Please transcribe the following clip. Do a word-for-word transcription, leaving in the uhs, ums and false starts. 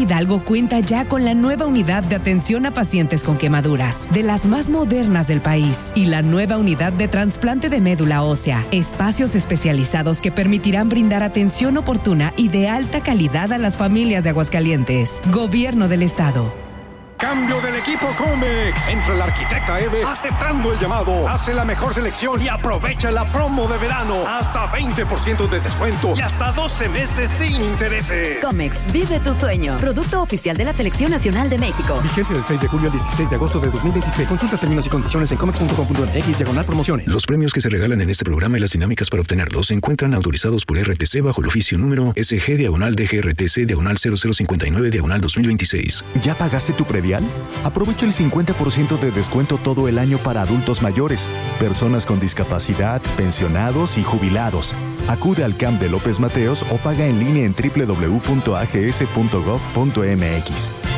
Hidalgo cuenta ya con la nueva unidad de atención a pacientes con quemaduras, de las más modernas del país, y la nueva unidad de trasplante de médula ósea, espacios especializados que permitirán brindar atención oportuna y de alta calidad a las familias de Aguascalientes. Gobierno del Estado. Cambio del equipo Comex. Entra la arquitecta Eve aceptando el llamado. Hace la mejor selección y aprovecha la promo de verano. Hasta veinte por ciento de descuento y hasta doce meses sin intereses. Comex, vive tu sueño. Producto oficial de la Selección Nacional de México. Vigencia del seis de julio al dieciséis de agosto de dos mil veintiséis. Consulta términos y condiciones en comex punto com punto m x diagonal promociones. Los premios que se regalan en este programa y las dinámicas para obtenerlos se encuentran autorizados por R T C bajo el oficio número S G diagonal D G R T C diagonal cero cero cincuenta y nueve diagonal dos mil veintiséis. ¿Ya pagaste tu predial? Aprovecha el cincuenta por ciento de descuento todo el año para adultos mayores, personas con discapacidad, pensionados y jubilados. Acude al C A M de López Mateos o paga en línea en doble u doble u doble u punto a g s punto gov punto m x.